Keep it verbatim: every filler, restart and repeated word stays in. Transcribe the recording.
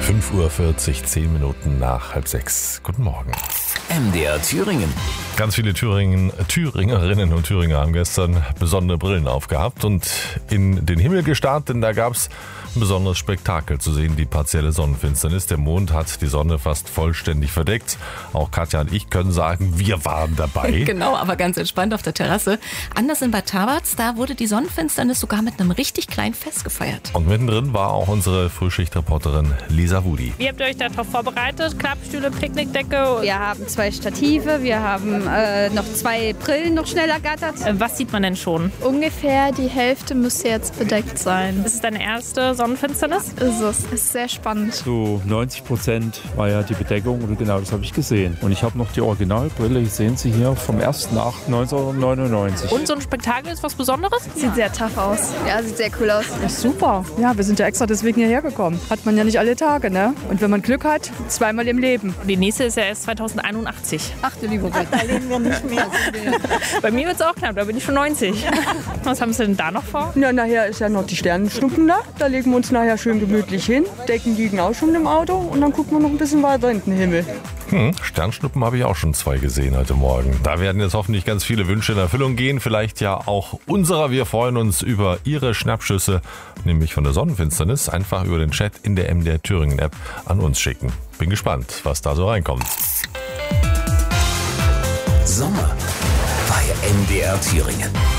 fünf Uhr vierzig, zehn Minuten nach halb sechs. Guten Morgen. M D R Thüringen. Ganz viele Thüringen, Thüringerinnen und Thüringer haben gestern besondere Brillen aufgehabt und in den Himmel gestarrt, denn da gab es ein besonderes Spektakel zu sehen, die partielle Sonnenfinsternis. Der Mond hat die Sonne fast vollständig verdeckt. Auch Katja und ich können sagen, wir waren dabei. Genau, aber ganz entspannt auf der Terrasse. Anders in Bad Tabarz, da wurde die Sonnenfinsternis sogar mit einem richtig kleinen Fest gefeiert. Und mittendrin war auch unsere Frühschichtreporterin Lisa Wudi. Wie habt ihr euch darauf vorbereitet? Klappstühle, Picknickdecke? Wir haben zwei Stative, wir haben äh, noch zwei Brillen noch schnell ergattert. Äh, Was sieht man denn schon? Ungefähr die Hälfte müsste jetzt bedeckt sein. Ist es deine erste Sonnenfinsternis? Ist es. Ist sehr spannend. Zu neunzig Prozent war ja die Bedeckung und genau das habe ich gesehen. Und ich habe noch die Originalbrille, ich sehen Sie hier, vom ersten achten neunzehnhundertneunundneunzig. Und so ein Spektakel ist was Besonderes? Sieht sehr tough aus. Ja, sieht sehr cool aus. Super. Ja, wir sind ja extra deswegen hierher gekommen. Hat man ja nicht alle Tage, ne? Und wenn man Glück hat, zweimal im Leben. Die nächste ist ja erst zweitausendeinundachtzig. Ach du liebe Gott. Da leben wir nicht mehr. Bei mir wird es auch knapp, da bin ich schon neunzig. Was haben Sie denn da noch vor? Ja, nachher ist ja noch die Sternenschnuppen da. Da legen wir uns nachher schön gemütlich hin. Decken liegen auch schon im Auto und dann gucken wir noch ein bisschen weiter in den Himmel. Hm, Sternschnuppen habe ich auch schon zwei gesehen heute Morgen. Da werden jetzt hoffentlich ganz viele Wünsche in Erfüllung gehen. Vielleicht ja auch unserer. Wir freuen uns über Ihre Schnappschüsse, nämlich von der Sonnenfinsternis. Einfach über den Chat in der M D R Thüringen App an uns schicken. Bin gespannt, was da so reinkommt. Sommer bei M D R Thüringen.